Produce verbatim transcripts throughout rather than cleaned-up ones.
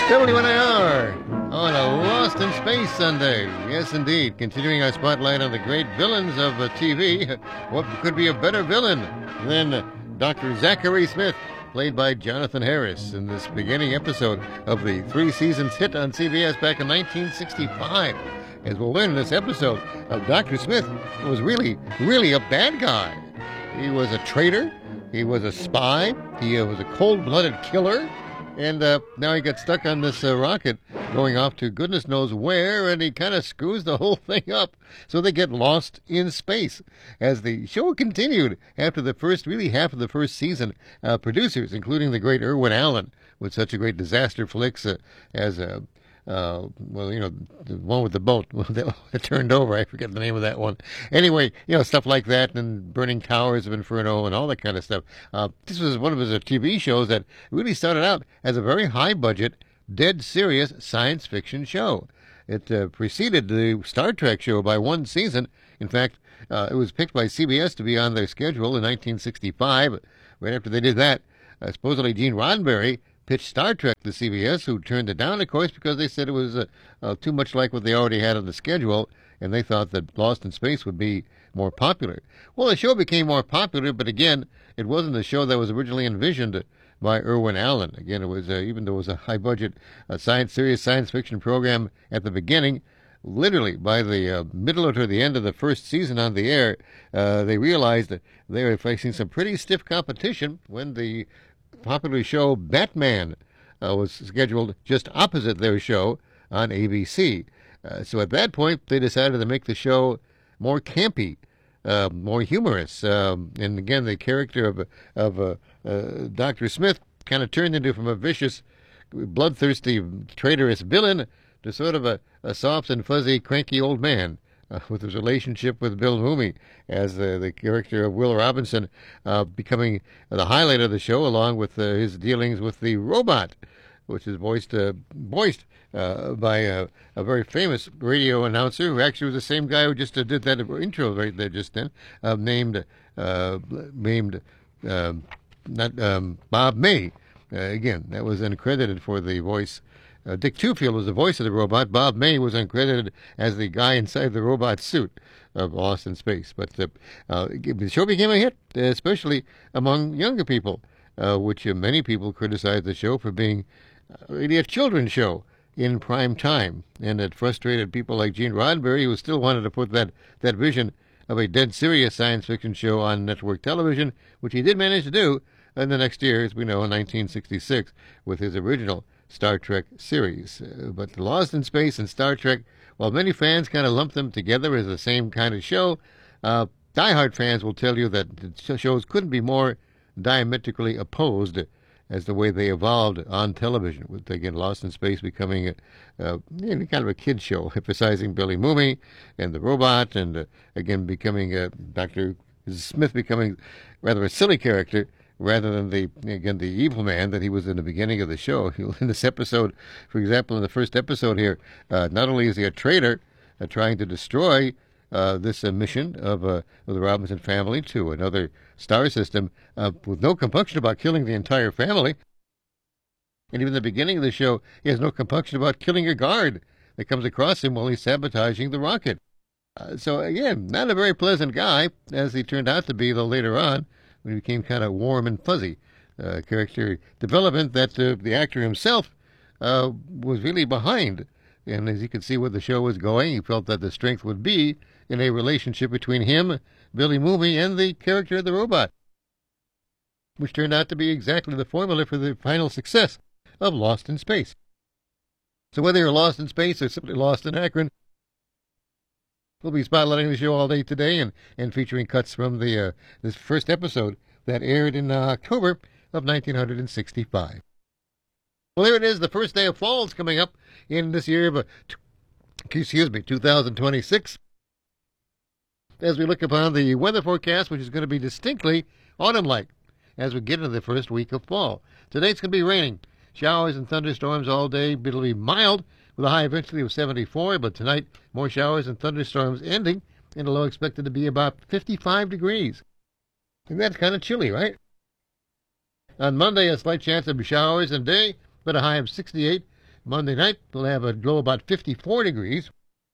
W N A R on a Lost in Space Sunday. Yes, indeed. Continuing our spotlight on the great villains of uh, T V. What could be a better villain than Doctor Zachary Smith, played by Jonathan Harris, in this beginning episode of the three seasons hit on C B S back in nineteen sixty-five. As we'll learn in this episode, uh, Doctor Smith was really, really a bad guy. He was a traitor. He was a spy. He uh, was a cold-blooded killer. And uh, now he got stuck on this uh, rocket going off to goodness knows where, and he kind of screws the whole thing up. So they get lost in space. As the show continued after the first, really half of the first season, uh, producers, including the great Irwin Allen, with such a great disaster flicks uh, as uh, uh, well, you know, the one with the boat that turned over. I forget the name of that one. Anyway, you know, stuff like that, and Burning Towers of Inferno and all that kind of stuff. Uh, this was one of his uh, T V shows that really started out as a very high-budget, dead serious science fiction show. It uh, preceded the Star Trek show by one season. In fact, uh, it was picked by C B S to be on their schedule in nineteen sixty-five. Right after they did that, uh, supposedly Gene Roddenberry pitched Star Trek to C B S, who turned it down, of course, because they said it was uh, uh, too much like what they already had on the schedule, and they thought that Lost in Space would be more popular. Well, the show became more popular, but again, it wasn't the show that was originally envisioned by Irwin Allen. Again, it was, uh, even though it was a high-budget uh, science, serious science fiction program at the beginning, literally by the uh, middle or to the end of the first season on the air, uh, they realized that they were facing some pretty stiff competition when the popular show Batman uh, was scheduled just opposite their show on A B C. Uh, so at that point, they decided to make the show more campy, uh, more humorous. Um, and again, the character of of uh, uh, Doctor Smith kind of turned into, from a vicious, bloodthirsty, traitorous villain to sort of a, a soft and fuzzy, cranky old man. Uh, with his relationship with Bill Mumy as uh, the character of Will Robinson, uh, becoming the highlight of the show, along with uh, his dealings with the robot, which is voiced uh, voiced uh, by a, a very famous radio announcer who actually was the same guy who just uh, did that intro right there just then, uh, named uh, named uh, not um, Bob May. Uh, again, that was uncredited for the voice. Uh, Dick Tufield was the voice of the robot. Bob May was uncredited as the guy inside the robot suit of Lost in Space. But uh, uh, the show became a hit, especially among younger people, uh, which uh, many people criticized the show for being uh, really a children's show in prime time. And it frustrated people like Gene Roddenberry, who still wanted to put that, that vision of a dead serious science fiction show on network television, which he did manage to do in the next year, as we know, in nineteen sixty-six, with his original Star Trek series. Uh, but Lost in Space and Star Trek, while many fans kind of lump them together as the same kind of show, uh, diehard fans will tell you that the shows couldn't be more diametrically opposed as the way they evolved on television, with, again, Lost in Space becoming a, uh, kind of a kid show, emphasizing Billy Mumy and the robot, and uh, again becoming uh, Doctor Smith becoming rather a silly character, rather than the, again, the evil man that he was in the beginning of the show. In this episode, for example, in the first episode here, uh, not only is he a traitor uh, trying to destroy uh, this uh, mission of, uh, of the Robinson family to another star system uh, with no compunction about killing the entire family. And even in the beginning of the show, he has no compunction about killing a guard that comes across him while he's sabotaging the rocket. Uh, so, again, not a very pleasant guy, as he turned out to be, though, later on, when he became kind of warm and fuzzy. Uh, character development that uh, the actor himself uh, was really behind. And as you could see where the show was going, he felt that the strength would be in a relationship between him, Billy Mumy, and the character of the robot, which turned out to be exactly the formula for the final success of Lost in Space. So whether you're lost in space or simply lost in Akron, we'll be spotlighting the show all day today and, and featuring cuts from the uh, this first episode that aired in uh, October of nineteen sixty-five. Well, here it is. The first day of fall is coming up in this year of, uh, t- excuse me, two thousand twenty-six. As we look upon the weather forecast, which is going to be distinctly autumn-like as we get into the first week of fall. Today it's going to be raining. Showers and thunderstorms all day. It'll be mild with a high eventually of seventy-four, but tonight more showers and thunderstorms ending, and a low expected to be about fifty-five degrees. And that's kind of chilly, right? On Monday, a slight chance of showers and day, but a high of sixty-eight Monday night, we'll have a low about fifty-four degrees.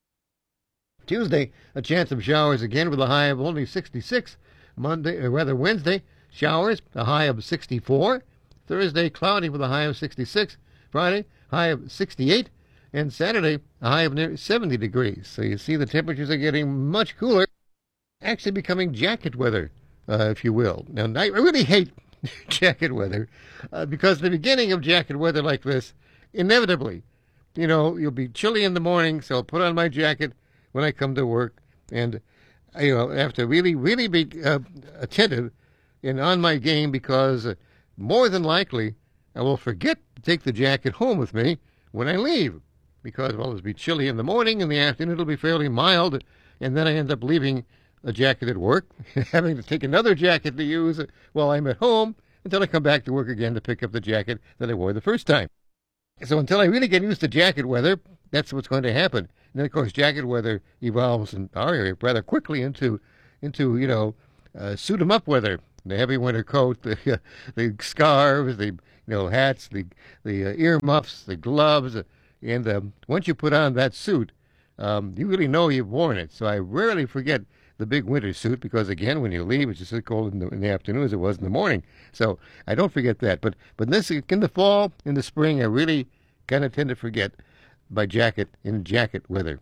Tuesday, a chance of showers again with a high of only sixty-six. Monday, or rather Wednesday, showers, a high of sixty-four. Thursday, cloudy with a high of sixty-six. Friday, high of sixty-eight. And Saturday, a high of near seventy degrees. So you see the temperatures are getting much cooler, actually becoming jacket weather, uh, if you will. Now, I really hate jacket weather uh, because the beginning of jacket weather like this, inevitably, you know, you'll be chilly in the morning, so I'll put on my jacket when I come to work, and you know, I have to really, really be uh, attentive and on my game because uh, more than likely I will forget to take the jacket home with me when I leave because well, it'll be chilly in the morning, in the afternoon it'll be fairly mild, and then I end up leaving a jacket at work, having to take another jacket to use while I'm at home until I come back to work again to pick up the jacket that I wore the first time. So until I really get used to jacket weather, that's what's going to happen. And then, of course, jacket weather evolves in our area rather quickly into, into you know, uh, suit-em-up weather. The heavy winter coat, the uh, the scarves, the you know hats, the the uh, ear muffs, the gloves, uh, and um, once you put on that suit, um, you really know you've worn it. So I rarely forget the big winter suit because again, when you leave, it's just as cold in the, in the afternoon as it was in the morning. So I don't forget that. But but this in the fall, in the spring, I really kind of tend to forget my jacket in jacket weather.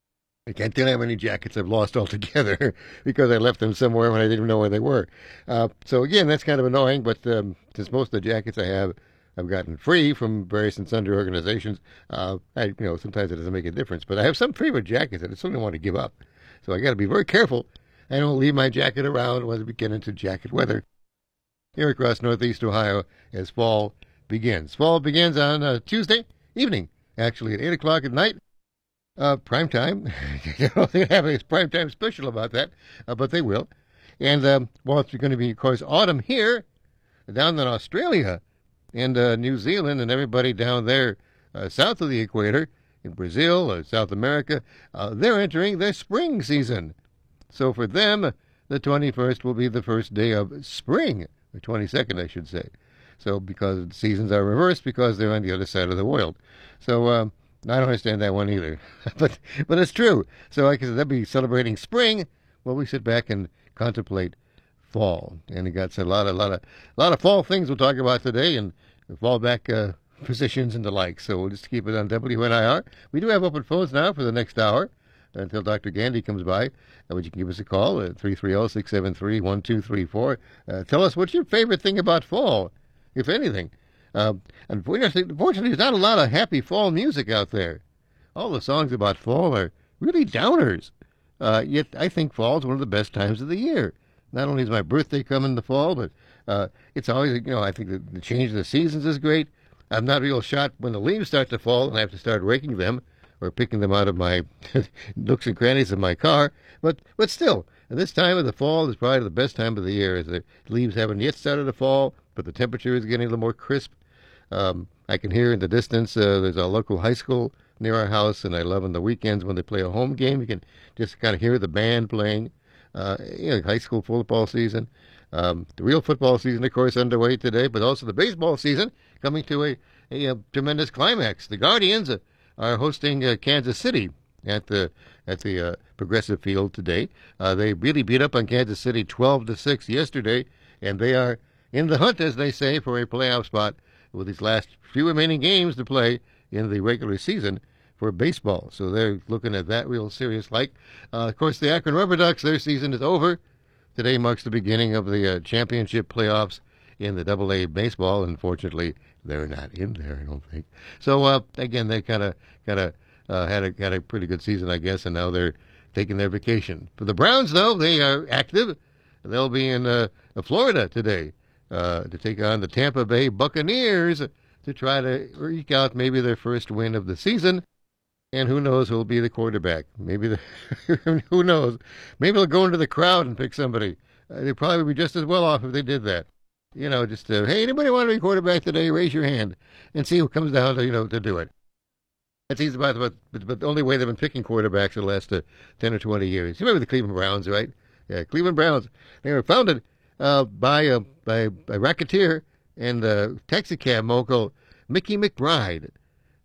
I can't tell you how many jackets I've lost altogether because I left them somewhere when I didn't know where they were. Uh, so again, that's kind of annoying, but um, since most of the jackets I have I've gotten free from various and sundry organizations, uh, I, you know, sometimes it doesn't make a difference. But I have some favorite jackets that I still don't want to give up. So I got to be very careful. I don't leave my jacket around when we get into jacket weather here across Northeast Ohio as fall begins. Fall begins on uh, Tuesday evening, actually at eight o'clock at night. Uh, prime time. I don't think they have a prime time special about that, uh, but they will. And, um, well, it's going to be, of course, autumn here, down in Australia and uh, New Zealand and everybody down there uh, south of the equator, in Brazil, uh, South America, uh, they're entering their spring season. So for them, the twenty-first will be the first day of spring, the twenty-second, I should say. So because the seasons are reversed because they're on the other side of the world. So, um, I don't understand that one either, but but it's true. So like I said, they'll be celebrating spring while we sit back and contemplate fall. And we got a lot of lot of lot of fall things we'll talk about today, and fall back uh, positions and the like. So we'll just keep it on W N I R. We do have open phones now for the next hour until Doctor Gandy comes by. Uh, you can give us a call at three three zero, six seven three, one two three four. Uh, tell us what's your favorite thing about fall, if anything. Uh, unfortunately, unfortunately, there's not a lot of happy fall music out there. All the songs about fall are really downers. Uh, yet I think fall is one of the best times of the year. Not only is my birthday coming in the fall, but uh, it's always, you know, I think the, the change of the seasons is great. I'm not real shocked when the leaves start to fall and I have to start raking them or picking them out of my nooks and crannies of my car. But but still, this time of the fall is probably the best time of the year. As the leaves haven't yet started to fall, but the temperature is getting a little more crisp. Um, I can hear in the distance uh, there's a local high school near our house, and I love on the weekends when they play a home game. You can just kind of hear the band playing. Uh, you know, high school football season. Um, the real football season, of course, underway today, but also the baseball season coming to a, a, a tremendous climax. The Guardians uh, are hosting uh, Kansas City at the at the uh, Progressive Field today. Uh, they really beat up on Kansas City twelve to six yesterday, and they are in the hunt, as they say, for a playoff spot with these last few remaining games to play in the regular season for baseball. So they're looking at that real serious like. Uh, of course, the Akron Rubber Ducks, their season is over. Today marks the beginning of the uh, championship playoffs in the Double A baseball. Unfortunately, they're not in there, I don't think. So, uh, again, they kind of kind of uh, had, a, had a pretty good season, I guess, and now they're taking their vacation. For the Browns, though, they are active. They'll be in uh, Florida today uh, to take on the Tampa Bay Buccaneers to try to eke out maybe their first win of the season. And who knows who'll be the quarterback? Maybe the who knows? Maybe they'll go into the crowd and pick somebody. Uh, they'd probably be just as well off if they did that. You know, just uh, hey, anybody want to be quarterback today? Raise your hand and see who comes down to you know to do it. That's easy, but but, but the only way they've been picking quarterbacks for the last uh, ten or twenty years. You remember the Cleveland Browns, right? Yeah, Cleveland Browns. They were founded uh, by a by a racketeer and uh, taxicab mogul Mickey McBride,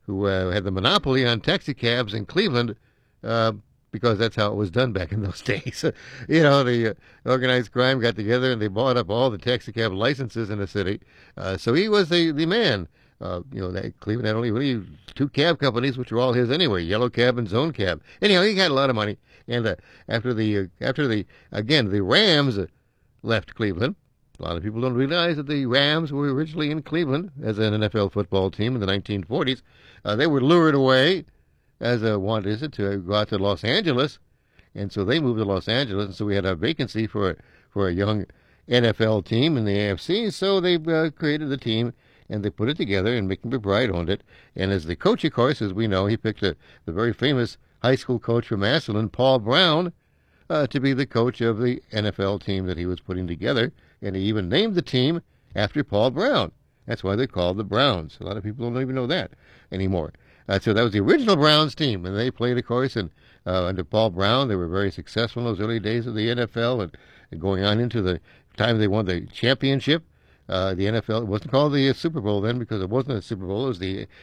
who uh, had the monopoly on taxicabs in Cleveland, uh, because that's how it was done back in those days. You know, the uh, organized crime got together and they bought up all the taxicab licenses in the city. Uh, so he was the, the man. Uh, you know, that Cleveland had only really two cab companies, which were all his anyway, Yellow Cab and Zone Cab. Anyhow, he got a lot of money. And uh, after the, uh, after the, again, the Rams left Cleveland. A lot of people don't realize that the Rams were originally in Cleveland as an N F L football team in the nineteen forties. Uh, they were lured away as a want is it to go out to Los Angeles, and so they moved to Los Angeles, and so we had a vacancy for for a young N F L team in the A F C. So they uh, created the team and they put it together, and Mickey McBride owned it. And as the coach, of course, as we know, he picked a, the very famous high school coach from Massillon, Paul Brown, uh, to be the coach of the N F L team that he was putting together. And he even named the team after Paul Brown. That's why they're called the Browns. A lot of people don't even know that anymore. Uh, so that was the original Browns team, and they played, of course, and uh, under Paul Brown. They were very successful in those early days of the N F L, and, and going on into the time they won the championship. Uh, the N F L, it wasn't called the Super Bowl then because it wasn't a Super Bowl. It was the